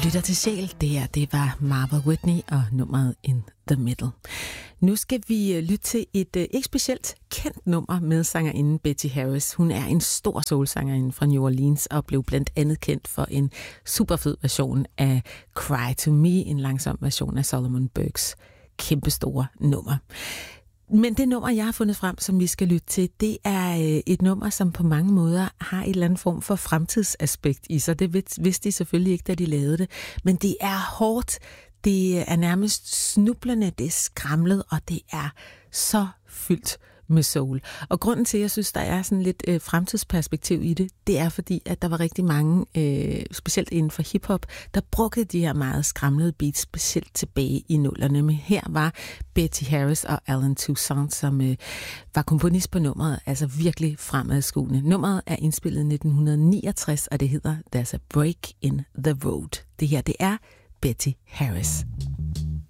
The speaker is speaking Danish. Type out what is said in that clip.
lytter til Sjæl. Det var Marva Whitney og nummeret In the Middle. Nu skal vi lytte til et ikke specielt kendt nummer med sangerinden Betty Harris. Hun er en stor soulsangerinde fra New Orleans og blev blandt andet kendt for en superfed version af Cry to Me, en langsom version af Solomon Burkes kæmpestore nummer. Men det nummer, jeg har fundet frem, som vi skal lytte til, det er et nummer, som på mange måder har en eller anden form for fremtidsaspekt i sig. Det vidste de selvfølgelig ikke, da de lavede det. Men det er hårdt, det er nærmest snublende, det er skramlet, og det er så fyldt med soul. Og grunden til, at jeg synes, der er sådan lidt fremtidsperspektiv i det, det er fordi, at der var rigtig mange, specielt inden for hiphop, der brugte de her meget skramlede beats, specielt tilbage i nullerne. Men her var Betty Harris og Alan Toussaint, som var komponist på nummeret, altså virkelig fremadskuende. Nummeret er indspillet i 1969, og det hedder There's a Break in the Road. Det her, det er Betty Harris.